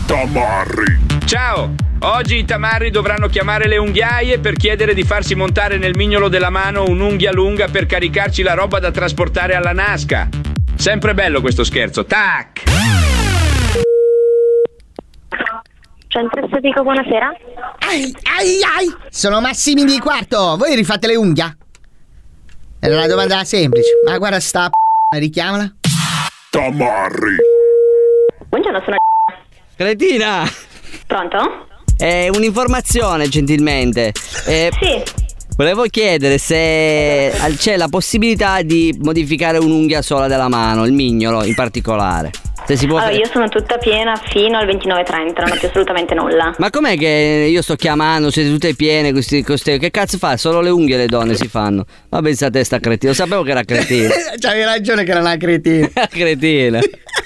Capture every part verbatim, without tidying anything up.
Tamarri. Ciao! Oggi i tamarri dovranno chiamare le unghiaie per chiedere di farsi montare nel mignolo della mano un'unghia lunga per caricarci la roba da trasportare alla Nasca. Sempre bello questo scherzo. Tac! Centro estetico, buonasera. Ai, ai, ai! Sono Massimi di Quarto. Voi rifate le unghie? Era una domanda semplice. Ma guarda sta p***a, richiamala. Tamarri. Buongiorno, sono Cretina! Pronto? È un'informazione, gentilmente. Eh, Sì. Volevo chiedere se c'è la possibilità di modificare un'unghia sola della mano, il mignolo in particolare. Se si può Allora, fare. io sono tutta piena fino al ventinove trenta, non ho più assolutamente nulla. Ma com'è che io sto chiamando, siete tutte piene, questi, queste, che cazzo fa? Solo le unghie le donne si fanno. Ma pensate a sta cretina, lo sapevo che era cretina. C'avevi ragione che era una cretina. Cretina.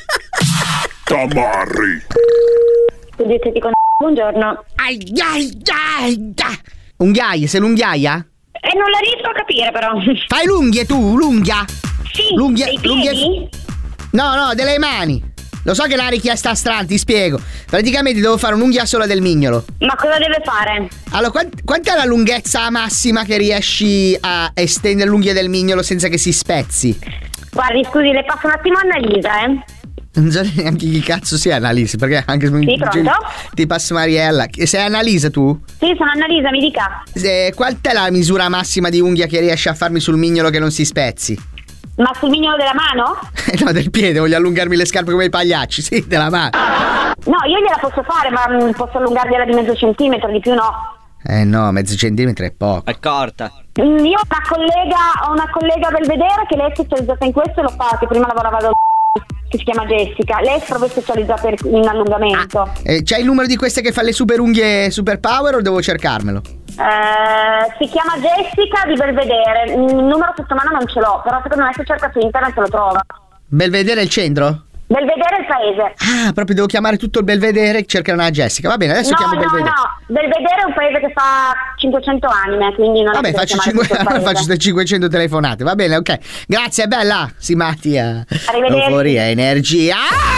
Tamarri. Studio estetico, buongiorno. Ai, ai, ai, ai. Unghiaie, sei l'unghiaia? E non la riesco a capire però. Fai l'unghie tu, l'unghia? Sì, L'unghia, dei l'unghia- piedi? No, no, delle mani. Lo so che è una richiesta strana, ti spiego. Praticamente devo fare un'unghia sola del mignolo. Ma cosa deve fare? Allora, quant- quant'è la lunghezza massima che riesci a estendere l'unghia del mignolo senza che si spezzi? Guardi, scusi, le passo un attimo a Annalisa, eh? Non so neanche chi cazzo sia Annalisa, perché anche Sì, pronto? ti passo Mariella. Sei Annalisa tu? Sì, sono Annalisa, mi dica. Eh, qual è la misura massima di unghia che riesci a farmi sul mignolo che non si spezzi? Ma sul mignolo della mano? No, del piede, voglio allungarmi le scarpe come i pagliacci, sì, della mano. No, io gliela posso fare, ma mm, posso allungargliela di mezzo centimetro, di più no. Eh no, mezzo centimetro è poco. È corta. Mm, Io ho una collega, ho una collega Belvedere che lei è specializzata in questo e lo fa, che prima lavorava da che si chiama Jessica. Lei è proprio specializzata in allungamento. Eh, c'hai il numero di queste che fa le super unghie super power o devo cercarmelo? Eh, si chiama Jessica di Belvedere. Il numero sotto mano non ce l'ho, però secondo me se cerca su internet lo trova. Belvedere è il centro? Belvedere è il paese. Ah, proprio devo chiamare tutto il Belvedere e cercare una Jessica. Va bene, adesso No, chiamo no, Belvedere. no. Belvedere è un paese che fa cinquecento anime, quindi non Vabbè, è che faccio, devo cinque, chiamare tutto il faccio paese. queste cinquecento telefonate. Va bene, ok. Grazie, bella. Si Mattia. Arrivederci. Euforia, energia.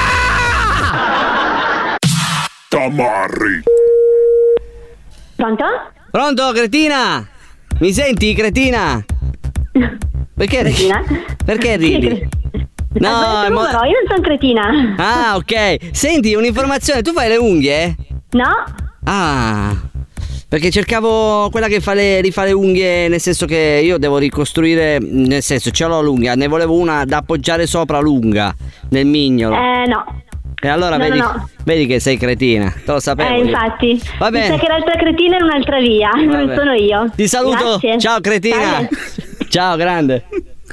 Ah! Tamarri. Pronto? Pronto, cretina? Mi senti, cretina? Perché Cretina? Perché ridi? No, No, è mo- io non sono cretina. Ah, ok. Senti, un'informazione, tu fai le unghie? No? Ah, perché cercavo quella che fa le, rifà le unghie, nel senso che io devo ricostruire, nel senso ce l'ho l'unghia, ne volevo una da appoggiare sopra lunga nel mignolo. Eh, no. E allora no, vedi, no, no. vedi che sei cretina, te lo sapevo. Eh, io. infatti. Va Mi sa bene. che l'altra cretina è un'altra via, non Vabbè. sono io. Ti saluto. Grazie. Ciao cretina. Salve. Ciao grande.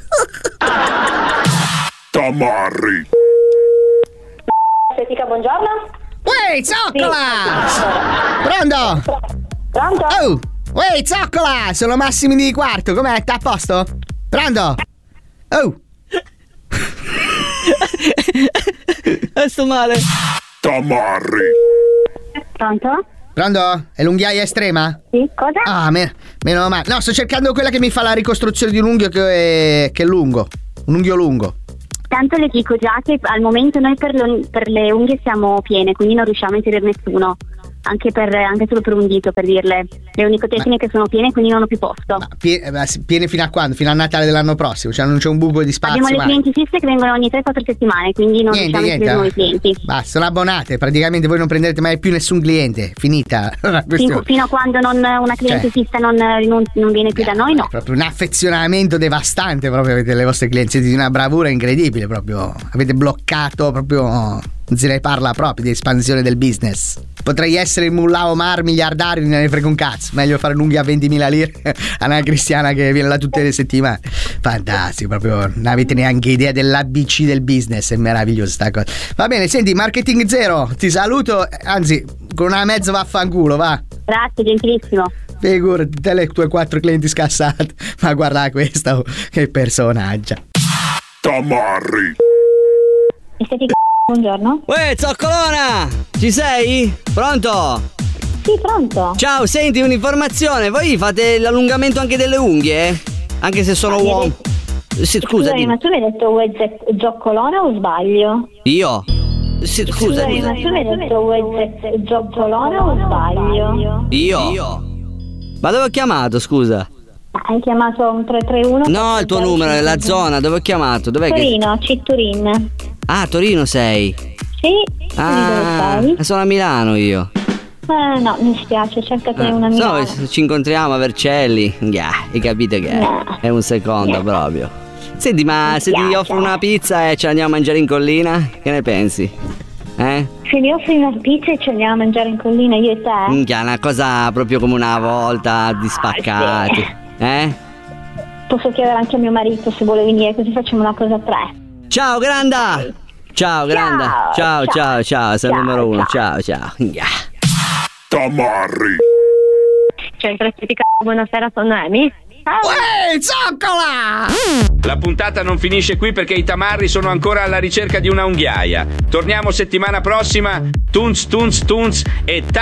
Tamarri. Estetica, buongiorno. Uè, zoccola! Sì. Pronto? Pronto? Oh! Uè, zoccola! Sono Massimi di Quarto, com'è? T'à a posto? Pronto? Oh! Eh, sto male. Tamarri. Pronto? Pronto? È l'unghiaia estrema? Sì, cosa? Ah, me- meno male. No, sto cercando quella che mi fa la ricostruzione di un unghio che è, che è lungo. Un unghio lungo. Tanto le dico già che al momento noi per, lo- per le unghie siamo piene, quindi non riusciamo a inserire nessuno. Anche, per, anche solo per un dito, per dirle. Le onicotecniche sono piene, quindi non ho più posto. Ma pie- eh, ma si- piene fino a quando? Fino a Natale dell'anno prossimo? Cioè non c'è un buco di spazio? Abbiamo le mai? clienti fisse che vengono ogni tre quattro settimane, quindi non Niente, riusciamo a inserire nuovi niente. clienti. Basta, sono abbonate. Praticamente voi non prenderete mai più nessun cliente. Finita la Fin- questione. fino a quando non, una cliente Cioè. fissa non, non, non viene più da noi, no. È proprio un affezionamento devastante proprio avete le vostre clienti, siete di una bravura incredibile proprio, avete bloccato proprio, non se ne parla proprio di espansione del business. Potrei essere il Mullah Omar miliardario, non ne frega un cazzo, meglio fare l'unghia a ventimila lire a una cristiana che viene là tutte le settimane. Fantastico, proprio non avete neanche idea dell'A B C del business, è meravigliosa sta cosa. Va bene, senti, Marketing Zero, ti saluto, anzi con una mezza vaffanculo, va. Grazie, gentilissimo. Figurati, te le tue quattro clienti scassate. Ma guarda questa, oh, che personaggio. Tamarri. Estetica, buongiorno. Uè, zoccolona! Ci sei? Pronto? Sì, pronto. Ciao, senti un'informazione, voi fate l'allungamento anche delle unghie? Anche se sono Ah, mi hai uomo. Sì, scusa, Scusami, dimmi. ma tu mi hai detto uè ze- zoccolona o sbaglio? Io? Sì, scusa, Scusami, ma tu mi hai detto vuoi Gioccolone o sbaglio? io? Io? Ma dove ho chiamato, scusa? Hai chiamato un tre tre uno? No, il tuo numero è la zona, dove ho chiamato? Dov'è che... Torino, Citturin. Ah, Torino sei? Sì, Ah, dove sei? sono a Milano io. Eh, no, mi spiace, cercatene una So, Milano. ci incontriamo a Vercelli. Yeah, hai capito che è? No. È un secondo No. proprio. Senti, ma Mi se ti piace. offro una pizza e ce la andiamo a mangiare in collina? Che ne pensi? Eh? Se mi offri una pizza e ci andiamo a mangiare in collina io e te? Minchia, una cosa proprio come una volta, di spaccati. Eh? Posso chiedere anche a mio marito se vuole venire, così facciamo una cosa a tre. Ciao, Granda! Ciao, Granda! Ciao, Ciao, ciao, ciao, sei il ciao, numero uno. ciao. Ciao, ciao. Yeah. Tamarri. Centro estetica, buonasera, sono Amy. Uè, zoccola! La puntata non finisce qui perché i tamarri sono ancora alla ricerca di una unghiaia. Torniamo settimana prossima. Tunz, tunz, tunz e